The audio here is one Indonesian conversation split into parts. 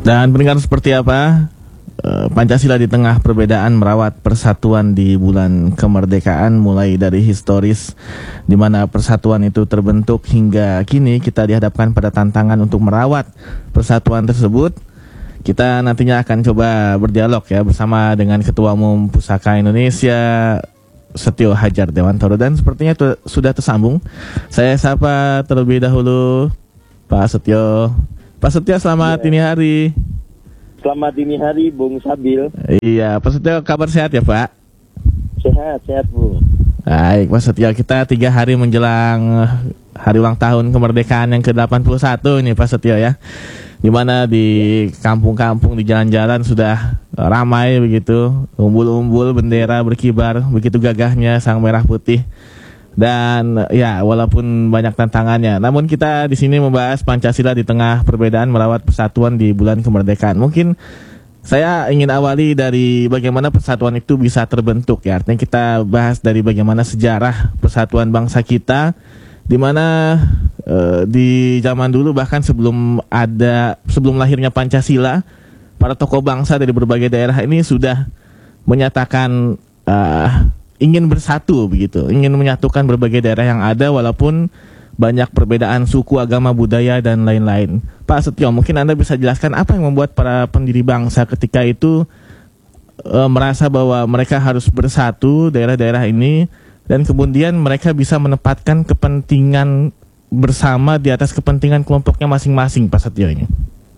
Dan pendengar, seperti apa Pancasila di tengah perbedaan merawat persatuan di bulan kemerdekaan, mulai dari historis di mana persatuan itu terbentuk hingga kini kita dihadapkan pada tantangan untuk merawat persatuan tersebut. Kita nantinya akan coba berdialog ya bersama dengan Ketua Umum Pusaka Indonesia Setio Hadjar Dewantoro, dan sepertinya sudah tersambung. Saya sapa terlebih dahulu Pak Setio. Pak Setio, selamat dini hari. Selamat dini hari, Bung Sabil. Iya, Pak Setio, kabar sehat ya, Pak? Sehat, Bung. Baik, Pak Setio, kita 3 hari menjelang hari ulang tahun kemerdekaan yang ke-81 ini, Pak Setio ya. Di mana di kampung-kampung, di jalan-jalan sudah ramai begitu, umbul-umbul bendera berkibar, begitu gagahnya sang merah putih. Dan ya, walaupun banyak tantangannya, namun kita di sini membahas Pancasila di tengah perbedaan merawat persatuan di bulan kemerdekaan. Mungkin saya ingin awali dari bagaimana persatuan itu bisa terbentuk ya. Artinya kita bahas dari bagaimana sejarah persatuan bangsa kita, di mana di zaman dulu, bahkan sebelum lahirnya Pancasila, para tokoh bangsa dari berbagai daerah ini sudah menyatakan ingin bersatu begitu, ingin menyatukan berbagai daerah yang ada walaupun banyak perbedaan suku, agama, budaya dan lain-lain. Pak Setio, mungkin Anda bisa jelaskan apa yang membuat para pendiri bangsa ketika itu merasa bahwa mereka harus bersatu daerah-daerah ini, dan kemudian mereka bisa menempatkan kepentingan bersama di atas kepentingan kelompoknya masing-masing, Pak Setio ini.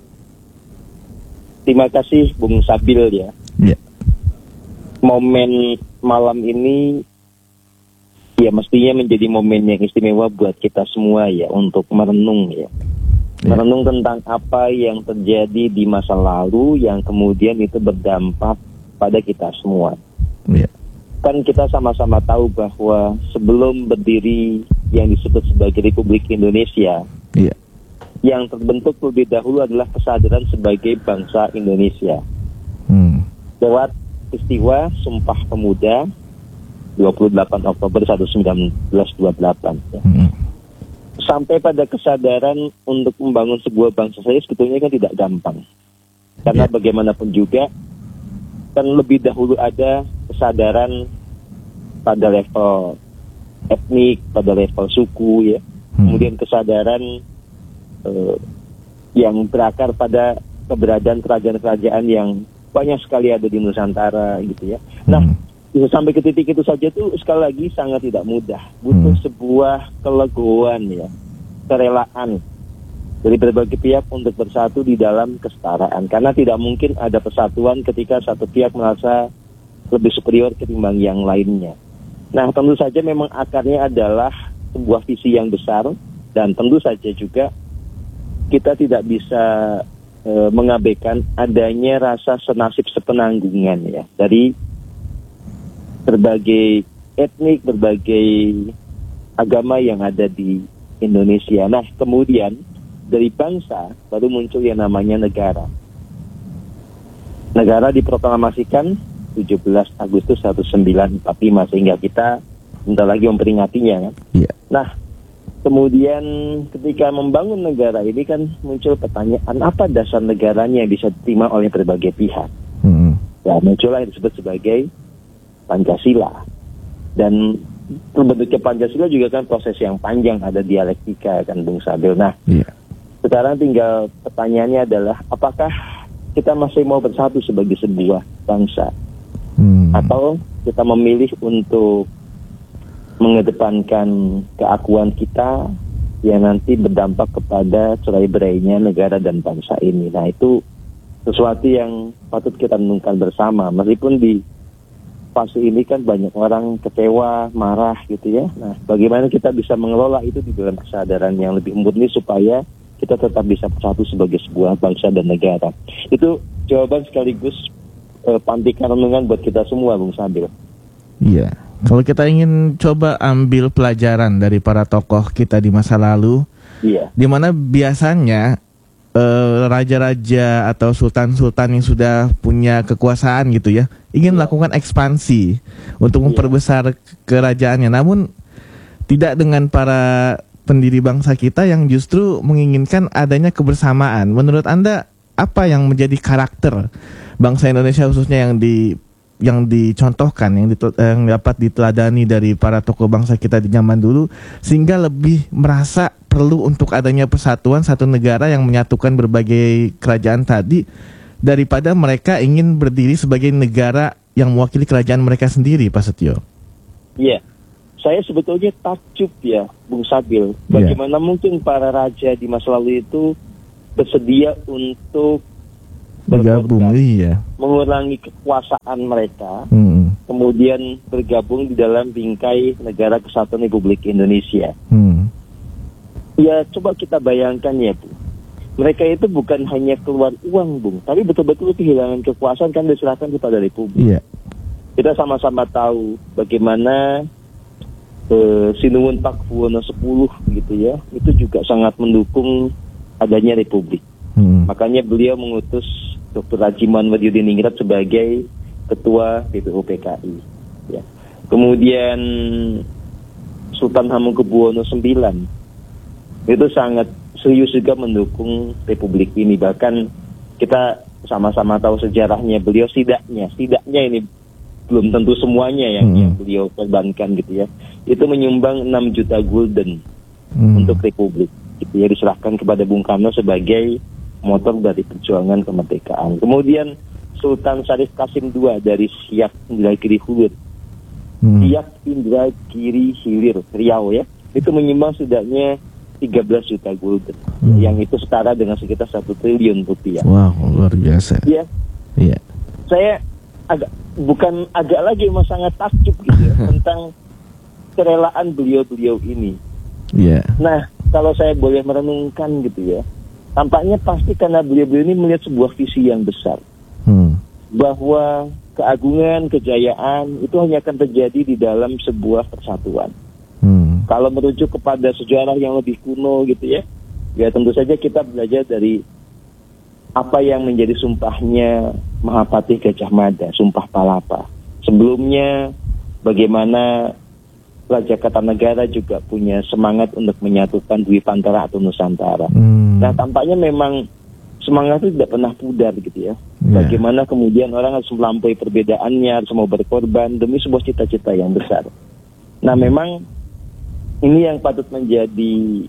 Terima kasih, Bung Sabil ya. Yeah. Momen malam ini ya mestinya menjadi momen yang istimewa buat kita semua ya, untuk merenung ya. Merenung tentang apa yang terjadi di masa lalu yang kemudian itu berdampak pada kita semua. Yeah. Kan kita sama-sama tahu bahwa sebelum berdiri yang disebut sebagai Republik Indonesia, yang terbentuk lebih dahulu adalah kesadaran sebagai bangsa Indonesia. Lewat peristiwa Sumpah Pemuda 28 Oktober 1928 ya. Sampai pada kesadaran untuk membangun sebuah bangsa saya sebetulnya kan tidak gampang. Karena bagaimanapun juga kan lebih dahulu ada kesadaran pada level etnik, pada level suku ya. Kemudian kesadaran yang berakar pada keberadaan kerajaan-kerajaan yang banyak sekali ada di Nusantara gitu ya. Nah, bisa sampai ke titik itu saja tuh sekali lagi sangat tidak mudah. Butuh sebuah kelegoan ya, kerelaan dari berbagai pihak untuk bersatu di dalam kesetaraan. Karena tidak mungkin ada persatuan ketika satu pihak merasa lebih superior ketimbang yang lainnya. Nah, tentu saja memang akarnya adalah sebuah visi yang besar, dan tentu saja juga kita tidak bisa mengabaikan adanya rasa senasib sepenanggungan ya dari berbagai etnik, berbagai agama yang ada di Indonesia. Nah, kemudian dari bangsa baru muncul yang namanya negara. Negara diproklamasikan 17 Agustus 1945, sehingga kita bentar lagi memperingatinya kan. Nah, kemudian ketika membangun negara ini kan muncul pertanyaan, apa dasar negaranya yang bisa diterima oleh berbagai pihak. Ya, muncullah yang disebut sebagai Pancasila. Dan terbentuknya Pancasila juga kan proses yang panjang, ada dialektika kan Bung Sabil. Nah, sekarang tinggal pertanyaannya adalah, apakah kita masih mau bersatu sebagai sebuah bangsa? Atau kita memilih untuk mengedepankan keakuan kita yang nanti berdampak kepada cerai-berainya negara dan bangsa ini. Nah, itu sesuatu yang patut kita renungkan bersama. Meskipun di fase ini kan banyak orang kecewa, marah gitu ya. Nah, bagaimana kita bisa mengelola itu di dalam kesadaran yang lebih murni supaya kita tetap bisa bersatu sebagai sebuah bangsa dan negara. Itu jawaban sekaligus pantikan renungan buat kita semua, Bung Sabil. Iya. Kalau kita ingin coba ambil pelajaran dari para tokoh kita di masa lalu, di mana biasanya raja-raja atau sultan-sultan yang sudah punya kekuasaan gitu ya, ingin melakukan ekspansi untuk memperbesar kerajaannya, namun tidak dengan para pendiri bangsa kita yang justru menginginkan adanya kebersamaan. Menurut Anda, apa yang menjadi karakter bangsa Indonesia khususnya yang dicontohkan, yang dapat diteladani dari para tokoh bangsa kita di zaman dulu, sehingga lebih merasa perlu untuk adanya persatuan satu negara yang menyatukan berbagai kerajaan tadi, daripada mereka ingin berdiri sebagai negara yang mewakili kerajaan mereka sendiri, Pak Setio. Iya, saya sebetulnya takjub ya, Bung Sabil. Bagaimana mungkin para raja di masa lalu itu bersedia untuk bergabung, mengurangi kekuasaan mereka, kemudian bergabung di dalam bingkai Negara Kesatuan Republik Indonesia. Ya, coba kita bayangkan ya, Bu. Mereka itu bukan hanya keluar uang, Bung, tapi betul-betul kehilangan kekuasaan kan diserahkan kepada Republik. Kita sama-sama tahu bagaimana Sinuwun Pakubuwono X gitu ya, itu juga sangat mendukung adanya Republik. Makanya beliau mengutus Dr. Haji Muhammad Yudiningrat sebagai Ketua BPUPKI. Ya. Kemudian Sultan Hamengkubuwono IX itu sangat serius juga mendukung Republik ini. Bahkan kita sama-sama tahu sejarahnya beliau, setidaknya ini belum tentu semuanya yang beliau korbankan gitu ya. Itu menyumbang 6 juta gulden untuk Republik. Gitu ya, diserahkan kepada Bung Karno sebagai motor dari perjuangan kemerdekaan. Kemudian Sultan Syarif Qasim II dari Siak Indragiri Hilir, Siak Indragiri Hilir Riau ya, itu menyumbang setidaknya 13 juta gulden, yang itu setara dengan sekitar 1 triliun rupiah. Wow, luar biasa. Iya. Saya agak lagi sangat takjub gitu ya, tentang kerelaan beliau-beliau ini. Nah, kalau saya boleh merenungkan gitu ya, tampaknya pasti karena beliau-beliau ini melihat sebuah visi yang besar, bahwa keagungan, kejayaan itu hanya akan terjadi di dalam sebuah persatuan. Kalau merujuk kepada sejarah yang lebih kuno gitu ya, ya tentu saja kita belajar dari apa yang menjadi sumpahnya Mahapatih Gajah Mada, Sumpah Palapa. Sebelumnya bagaimana Raja Kartanegara juga punya semangat untuk menyatukan Dwipantara atau Nusantara. Nah, tampaknya memang semangat itu tidak pernah pudar gitu ya. Bagaimana kemudian orang harus melampaui perbedaannya, harus mau berkorban demi sebuah cita-cita yang besar. Nah, memang ini yang patut menjadi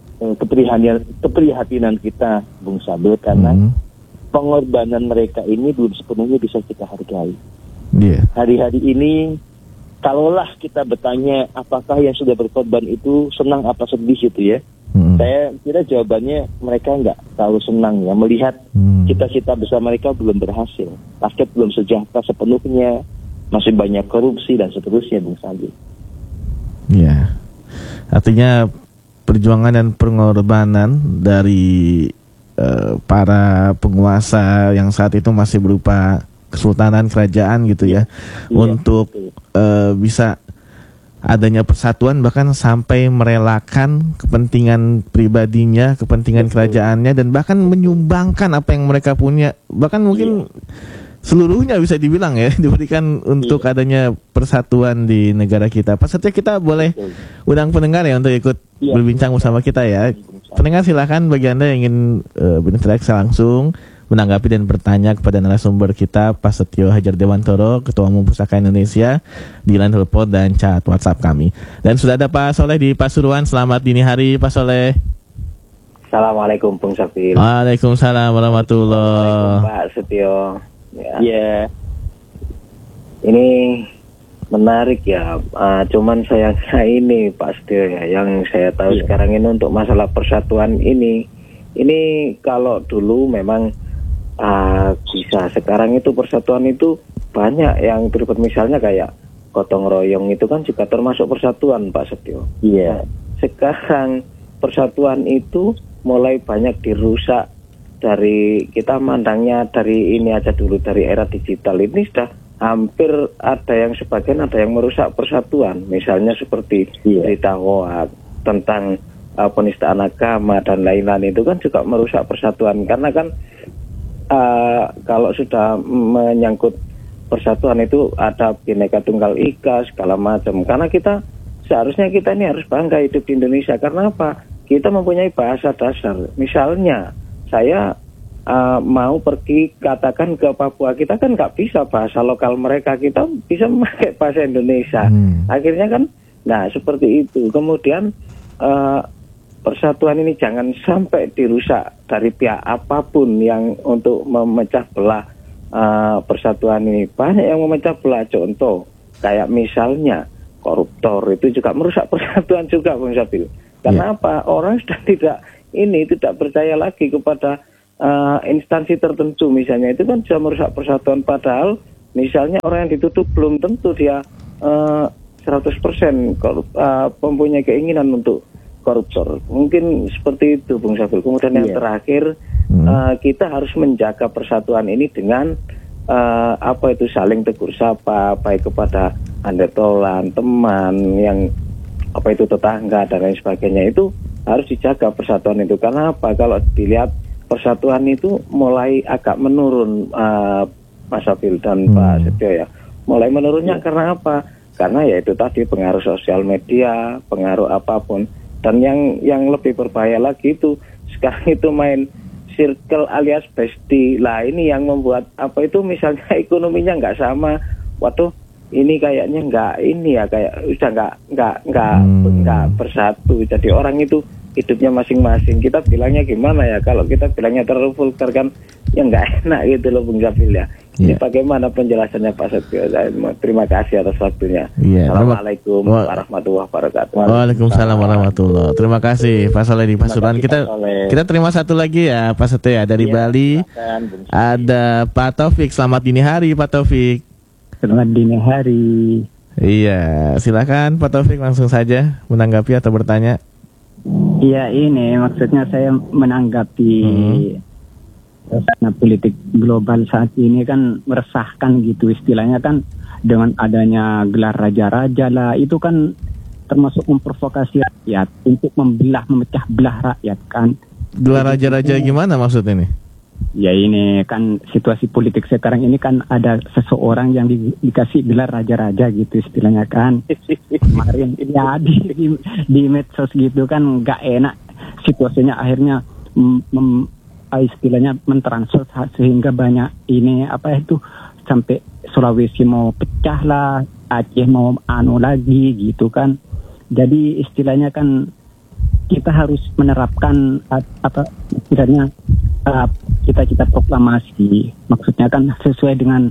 keprihatinan kita, Bung Sabil, karena pengorbanan mereka ini belum sepenuhnya bisa kita hargai. Hari-hari ini, kalaulah kita bertanya apakah yang sudah berkorban itu senang apa sedih gitu ya, saya kira jawabannya mereka nggak terlalu senang ya, melihat cita-cita besar mereka belum berhasil, rakyat belum sejahtera sepenuhnya, masih banyak korupsi dan seterusnya, Bung Sabil. Artinya perjuangan dan pengorbanan dari para penguasa yang saat itu masih berupa kesultanan, kerajaan gitu ya, untuk bisa adanya persatuan, bahkan sampai merelakan kepentingan pribadinya, kepentingan kerajaannya, dan bahkan menyumbangkan apa yang mereka punya, bahkan mungkin seluruhnya bisa dibilang ya, diberikan untuk adanya persatuan di negara kita. Pak Setio, kita boleh undang pendengar ya untuk ikut berbincang bersama kita ya. Pendengar silakan bagi Anda yang ingin berinteraksi langsung, menanggapi dan bertanya kepada narasumber kita, Pak Setio Hadjar Dewantoro, Ketua Umum Pusaka Indonesia, di line telepon dan chat WhatsApp kami. Dan sudah ada Pak Soleh di Pasuruan. Selamat dini hari, Pak Soleh. Assalamualaikum, Bung Syafil. Waalaikumsalam warahmatullahi. Pak Setio. Ya. Ini menarik ya. Cuman sayangnya ini Pak Setio ya, yang saya tahu sekarang ini untuk masalah persatuan ini kalau dulu memang bisa, sekarang itu persatuan itu banyak yang terlibat, misalnya kayak gotong royong itu kan juga termasuk persatuan, Pak Setio. Sekarang persatuan itu mulai banyak dirusak. Dari kita mandangnya dari ini aja dulu, dari era digital ini sudah hampir ada yang sebagian ada yang merusak persatuan, misalnya seperti berita hoax tentang penistaan agama dan lain-lain, itu kan juga merusak persatuan, karena kan kalau sudah menyangkut persatuan itu ada Bhinneka Tunggal Ika segala macam, karena kita seharusnya kita ini harus bangga hidup di Indonesia. Karena apa? Kita mempunyai bahasa dasar, misalnya saya mau pergi katakan ke Papua, kita kan nggak bisa bahasa lokal mereka, kita bisa memakai bahasa Indonesia. Akhirnya kan, nah seperti itu. Kemudian persatuan ini jangan sampai dirusak dari pihak apapun yang untuk memecah belah persatuan ini. Banyak yang memecah belah, contoh kayak misalnya koruptor itu juga merusak persatuan juga, Bung Sabil. Karena apa? Orang sudah tidak percaya lagi kepada instansi tertentu, misalnya itu kan bisa merusak persatuan. Padahal misalnya orang yang dituduh belum tentu dia 100% mempunyai keinginan untuk koruptor. Mungkin seperti itu, Bung Sabil. Kemudian yang terakhir, kita harus menjaga persatuan ini dengan saling tegur sapa, baik kepada andetolan, teman, yang tetangga dan lain sebagainya. Itu harus dijaga persatuan itu. Karena apa? Kalau dilihat persatuan itu mulai agak menurun, Mas Sabil dan Pak Setio ya. Mulai menurunnya karena apa? Karena ya itu tadi, pengaruh sosial media, pengaruh apapun. Dan yang lebih berbahaya lagi itu sekarang itu main circle alias bestie. Lah ini yang membuat misalnya ekonominya nggak sama. Waduh, ini kayaknya kayak udah nggak bersatu. Jadi orang itu hidupnya masing-masing. Kita bilangnya gimana ya? Kalau kita bilangnya terlalu vulgar kan ya nggak enak gitu loh, Bung Sabil ya. Ini bagaimana penjelasannya Pak Setio? Terima kasih atas waktunya. Assalamualaikum warahmatullahi wabarakatuh. Waalaikumsalam warahmatullahi. Terima kasih Pak Soleh di Pasuruan. Kita terima satu lagi ya Pak Setio ya, dari Bali. Ada Pak Taufik. Selamat dini hari Pak Taufik. Selamat dini hari. Iya, silakan Pak Taufik, langsung saja menanggapi atau bertanya. Iya, ini maksudnya saya menanggapi suasana politik global saat ini kan meresahkan gitu istilahnya kan, dengan adanya gelar raja-raja lah, itu kan termasuk memprovokasi rakyat untuk memecah belah rakyat kan. Gelar raja-raja gimana maksudnya nih? Ya ini kan situasi politik sekarang ini kan ada seseorang yang dikasih gelar raja-raja gitu istilahnya kan. Kemarin ya di medsos gitu kan nggak enak situasinya, akhirnya istilahnya mentransfer sehingga banyak ini sampai Sulawesi mau pecah lah, Aceh mau lagi gitu kan. Jadi istilahnya kan kita harus menerapkan istilahnya cita-cita proklamasi, maksudnya kan sesuai dengan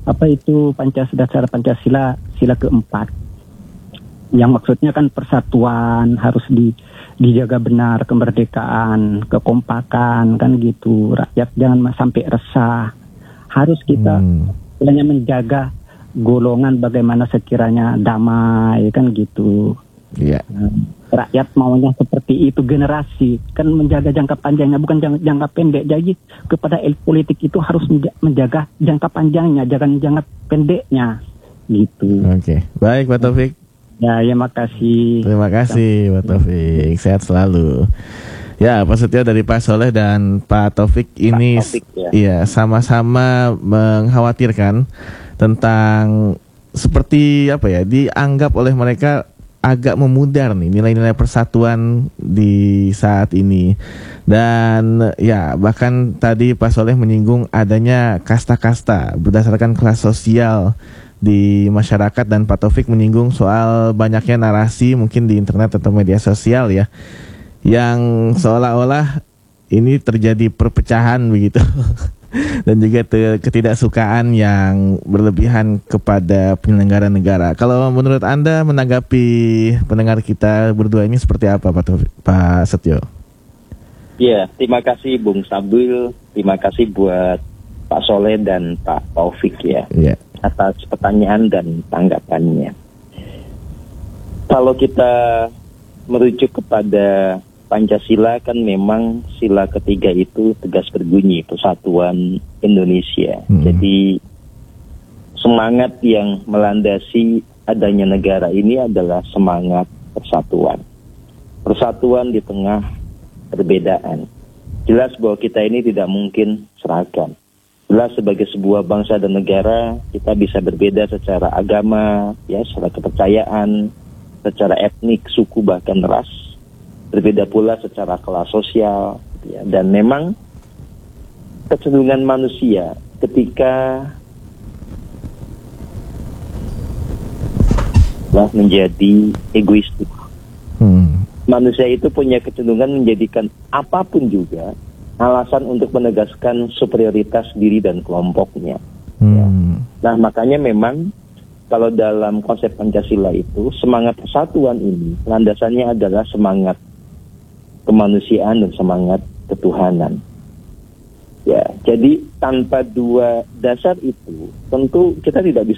dasar Pancasila sila keempat, yang maksudnya kan persatuan harus dijaga benar, kemerdekaan, kekompakan kan gitu, rakyat jangan sampai resah, harus kita istilahnya menjaga golongan bagaimana sekiranya damai kan gitu. Iya. Rakyat maunya seperti itu, generasi kan menjaga jangka panjangnya bukan jangka pendek. Jadi kepada elit politik itu harus menjaga jangka panjangnya, jangan jangka pendeknya gitu. Oke, baik Pak Taufik. Ya, makasih. Terima kasih Pak Taufik, sehat selalu. Ya, Pak Setio dari Pak Soleh dan Pak Taufik ini sama-sama mengkhawatirkan tentang seperti dianggap oleh mereka agak memudar nih nilai-nilai persatuan di saat ini. Dan ya bahkan tadi Pak Soleh menyinggung adanya kasta-kasta berdasarkan kelas sosial di masyarakat, dan Pak Taufik menyinggung soal banyaknya narasi mungkin di internet atau media sosial ya, yang seolah-olah ini terjadi perpecahan begitu. Dan juga ketidaksukaan yang berlebihan kepada penyelenggara negara. Kalau menurut Anda menanggapi pendengar kita berdua ini seperti apa Pak Setio? Ya, terima kasih Bung Sabil, terima kasih buat Pak Soleh dan Pak Taufik atas pertanyaan dan tanggapannya. Kalau kita merujuk kepada Pancasila kan memang sila ketiga itu tegas berbunyi persatuan Indonesia. Jadi semangat yang melandasi adanya negara ini adalah semangat persatuan. Persatuan di tengah perbedaan. Jelas bahwa kita ini tidak mungkin seragam. Jelas sebagai sebuah bangsa dan negara kita bisa berbeda secara agama, secara kepercayaan, secara etnik, suku, bahkan ras. Berbeda pula secara kelas sosial, dan memang kecenderungan manusia ketika menjadi egoistik. Manusia itu punya kecenderungan menjadikan apapun juga alasan untuk menegaskan superioritas diri dan kelompoknya. Ya. Nah, makanya memang kalau dalam konsep Pancasila itu semangat persatuan ini landasannya adalah semangat kemanusiaan dan semangat ketuhanan. Ya, jadi tanpa dua dasar itu tentu kita tidak bisa